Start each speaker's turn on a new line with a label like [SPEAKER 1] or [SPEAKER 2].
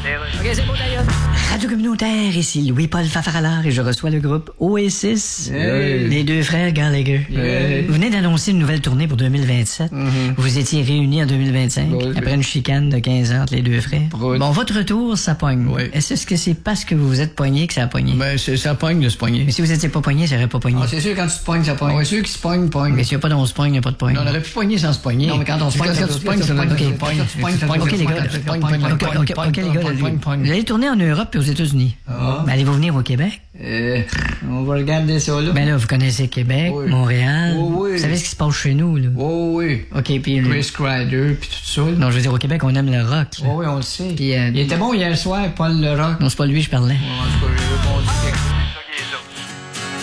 [SPEAKER 1] OK, c'est bon, d'ailleurs. Radio communautaire, ici Louis-Paul Fafaralard et je reçois le groupe Oasis, les deux frères Gallagher. Vous venez d'annoncer une nouvelle tournée pour 2027. Vous étiez réunis en 2025, après une chicane de 15 ans entre les deux frères. Bon, votre retour, ça pogne. Est-ce que c'est parce que vous vous êtes pogné que ça a pogné?
[SPEAKER 2] Ben, ça pogne de se pogner.
[SPEAKER 1] Mais si vous étiez pas pogné, ça aurait pas pogné.
[SPEAKER 2] Ah, c'est sûr, quand tu te pognes, ça pogne. Ouais, ceux qui se pognent, pognent.
[SPEAKER 1] Mais s'il n'y a pas d'on se pogne, il n'y a pas de pogne.
[SPEAKER 2] On aurait pu pogner sans se pogner.
[SPEAKER 1] Non, mais quand on se pogne,
[SPEAKER 2] quand tu te pognes, ça pogne.
[SPEAKER 1] OK, les gars. OK, les gars. Vous allez tourner en Europe et aux États-Unis. Ben, allez-vous venir au Québec?
[SPEAKER 2] On va regarder ça, là.
[SPEAKER 1] Ben là, vous connaissez Québec, Montréal.
[SPEAKER 2] Oui.
[SPEAKER 1] Vous savez ce qui se passe chez nous, là?
[SPEAKER 2] Oui.
[SPEAKER 1] OK, puis...
[SPEAKER 2] Chris Kreider, puis tout ça.
[SPEAKER 1] Non, je veux dire, au Québec, on aime le rock, là.
[SPEAKER 2] Oui, on le sait.
[SPEAKER 1] Puis,
[SPEAKER 2] il était bon hier soir, Paul le rock.
[SPEAKER 1] non, c'est pas lui, je parlais.
[SPEAKER 2] En tout cas,